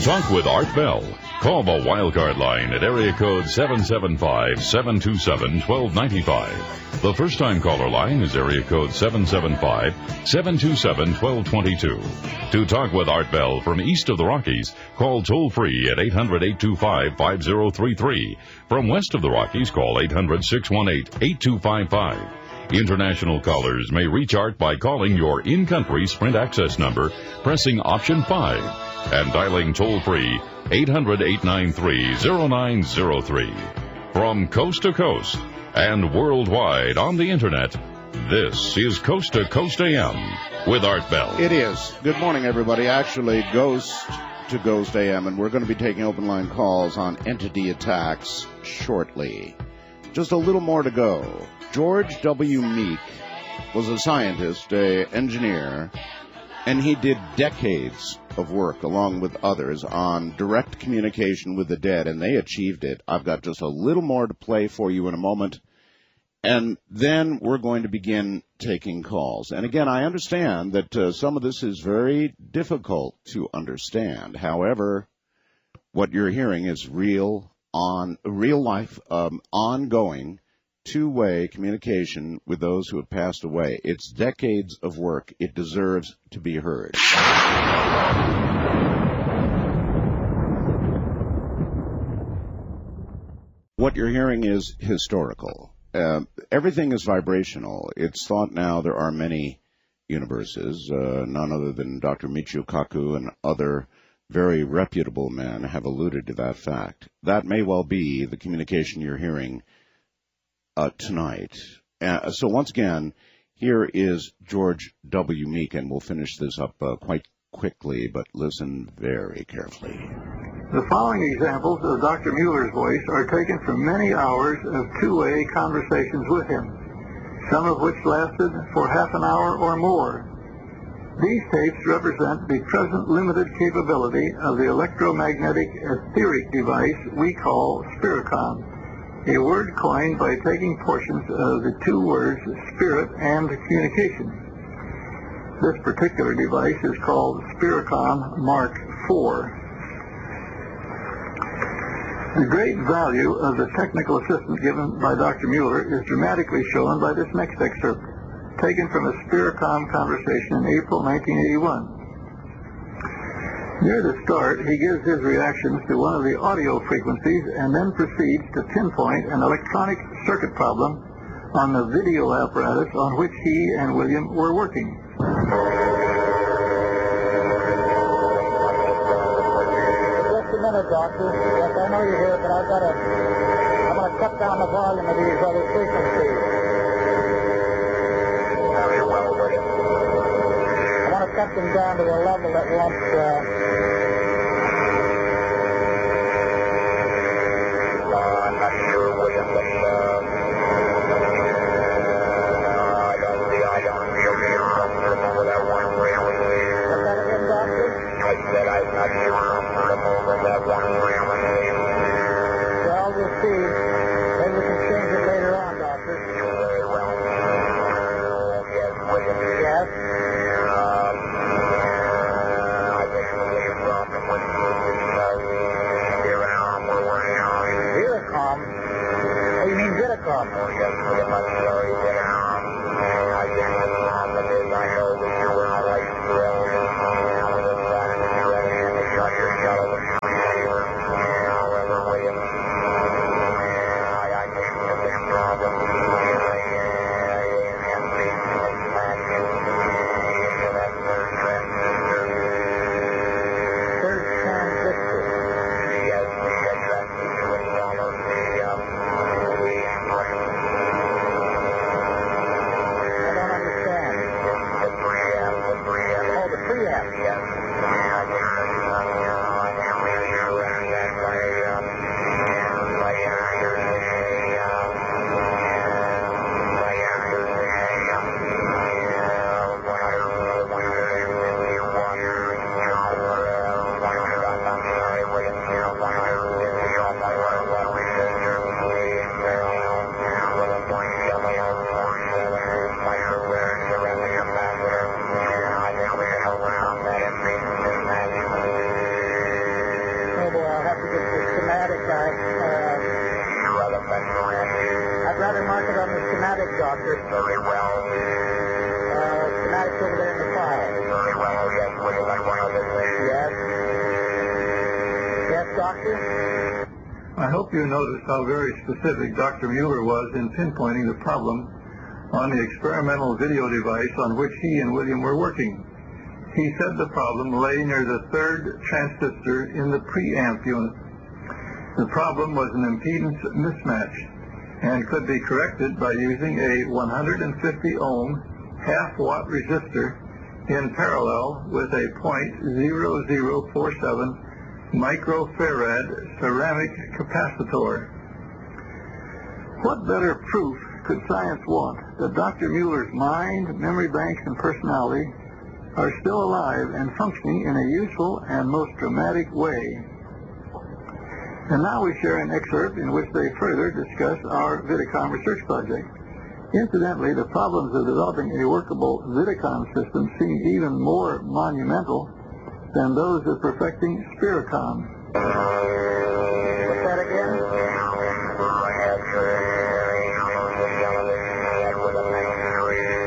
talk with Art Bell, call the Wildcard line at area code 775-727-1295. The first-time caller line is area code 775-727-1222. To talk with Art Bell from east of the Rockies, call toll-free at 800-825-5033. From west of the Rockies, call 800-618-8255. International callers may reach Art by calling your in-country Sprint access number, pressing option 5, and dialing toll-free 800-893-0903. From coast to coast and worldwide on the Internet, this is Coast to Coast AM with Art Bell. It is. Good morning, everybody. Actually, Ghost to Ghost AM, and we're going to be taking open line calls on entity attacks shortly. Just a little more to go. George W. Meek was a scientist, an engineer, and he did decades of work along with others on direct communication with the dead, and they achieved it. I've got just a little more to play for you in a moment, and then we're going to begin taking calls. And again, I understand that some of this is very difficult to understand. However, what you're hearing is real life, ongoing two-way communication with those who have passed away. It's decades of work. It deserves to be heard. What you're hearing is historical. Everything is vibrational. It's thought now there are many universes. None other than Dr. Michio Kaku and other very reputable men have alluded to that fact. That may well be the communication you're hearing tonight. So once again, here is George W. Meek, and we'll finish this up quite quickly, but listen very carefully. The following examples of Dr. Mueller's voice are taken from many hours of two-way conversations with him, some of which lasted for half an hour or more. These tapes represent the present limited capability of the electromagnetic etheric device we call Spiricom, a word coined by taking portions of the two words spirit and communication. This particular device is called Spiricom Mark IV. The great value of the technical assistance given by Dr. Mueller is dramatically shown by this next excerpt, taken from a Spiricom conversation in April 1981. Near the start, he gives his reactions to one of the audio frequencies and then proceeds to pinpoint an electronic circuit problem on the video apparatus on which he and William were working. Just a minute, Doctor. Yes, I know you're here, but I'm going to cut down the volume of these other frequencies. Very well, William. I want to cut them down to a level that won't... I'm not sure, William, but I don't feel comfortable with that one railing. What's that again, Doctor? I said I'm not sure comfortable with that one railing. Well, we'll see. Maybe we can change it later on, Doctor. Very well. Yes, William. Yes? I think the biggest problem with Viracom. Oh, you mean Vidacom? Oh, yes, William, I'm sorry, Vidacom. I think the problem is I know that you were always thrilled and the Doctor? I hope you noticed how very specific Dr. Mueller was in pinpointing the problem on the experimental video device on which he and William were working. He said the problem lay near the third transistor in the preamp unit. The problem was an impedance mismatch and could be corrected by using a 150 ohm half-watt resistor in parallel with a .0047 microfarad ceramic capacitor. What better proof could science want that Dr. Mueller's mind, memory banks, and personality are still alive and functioning in a useful and most dramatic way? And now we share an excerpt in which they further discuss our Vidicom research project. Incidentally, the problems of developing a workable Vidicom system seem even more monumental than those of perfecting Spiricom.